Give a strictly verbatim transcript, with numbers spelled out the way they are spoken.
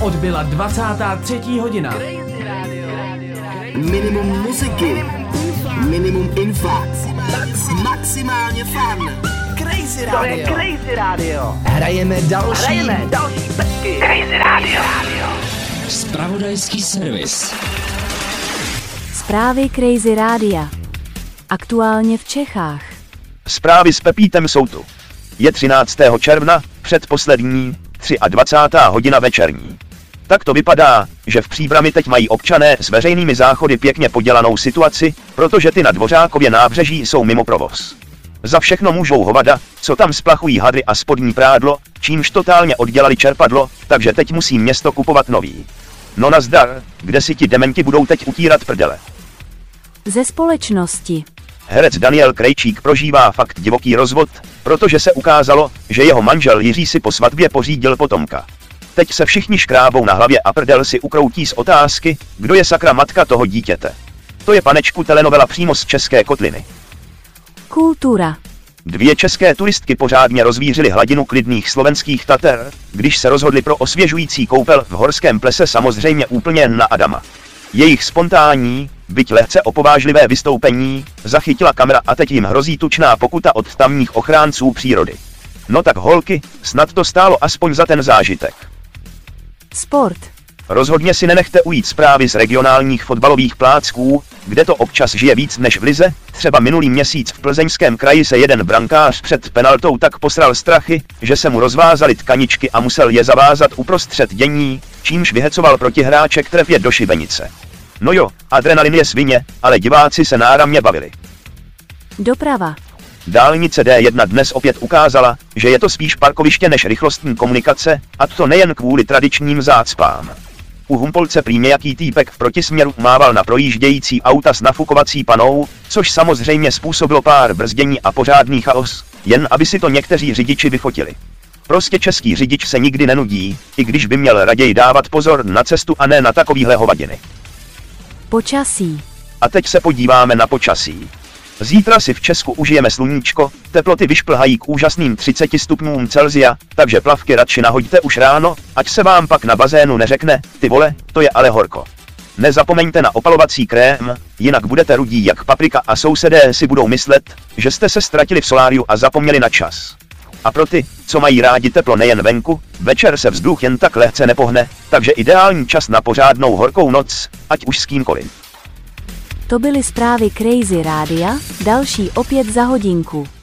Odbyla dvacátá třetí hodina. Minimum muziky, minimum info, maximálně fun. Crazy Radio. To je Crazy Radio. Hrajeme další. Hrajeme další pecky. Crazy Radio. Zpravodajský servis. Zprávy Crazy Rádia. Aktuálně v Čechách. Zprávy s Pepítem jsou tu. Je třináctého června, předposlední, dvacátá třetí hodina večerní. Tak to vypadá, že v Příbrami teď mají občané s veřejnými záchody pěkně podělanou situaci, protože ty na Dvořákově nábřeží jsou mimo provoz. Za všechno můžou hovada, co tam splachují hadry a spodní prádlo, čímž totálně oddělali čerpadlo, takže teď musí město kupovat nový. No nazdar, kde si ti dementi budou teď utírat prdele. Ze společnosti. Herec Daniel Krejčík prožívá fakt divoký rozvod, protože se ukázalo, že jeho manžel Jiří si po svatbě pořídil potomka. Teď se všichni škrábou na hlavě a prdel si ukroutí z otázky, kdo je sakra matka toho dítěte. To je, panečku, telenovela přímo z České kotliny. Kultura. Dvě české turistky pořádně rozvířily hladinu klidných slovenských Tater, když se rozhodli pro osvěžující koupel v horském plese, samozřejmě úplně na Adama. Jejich spontánní, byť lehce opovážlivé vystoupení zachytila kamera a teď jim hrozí tučná pokuta od tamních ochránců přírody. No tak holky, snad to stálo aspoň za ten zážitek. Sport. Rozhodně si nenechte ujít zprávy z regionálních fotbalových plácků, kde to občas žije víc než v lize. Třeba minulý měsíc v Plzeňském kraji se jeden brankář před penaltou tak posral strachy, že se mu rozvázaly tkaničky a musel je zavázat uprostřed dění, čímž vyhecoval protihráče k trefě do šibenice. No jo, adrenalin je svině, ale diváci se náramně bavili. Doprava. Dálnice D jedna dnes opět ukázala, že je to spíš parkoviště než rychlostní komunikace, a to nejen kvůli tradičním zácpám. U Humpolce prý nějaký týpek v protisměru mával na projíždějící auta s nafukovací panou, což samozřejmě způsobilo pár brzdění a pořádný chaos, jen aby si to někteří řidiči vyfotili. Prostě český řidič se nikdy nenudí, i když by měl raději dávat pozor na cestu a ne na takovýhle hovadiny. Počasí. A teď se podíváme na počasí. Zítra si v Česku užijeme sluníčko, teploty vyšplhají k úžasným třiceti stupňům Celsia, takže plavky radši nahoďte už ráno, ať se vám pak na bazénu neřekne, ty vole, to je ale horko. Nezapomeňte na opalovací krém, jinak budete rudí jak paprika a sousedé si budou myslet, že jste se ztratili v soláriu a zapomněli na čas. A pro ty, co mají rádi teplo nejen venku, večer se vzduch jen tak lehce nepohne, takže ideální čas na pořádnou horkou noc, ať už s kýmkoliv. To byly zprávy Crazy Rádia, další opět za hodinku.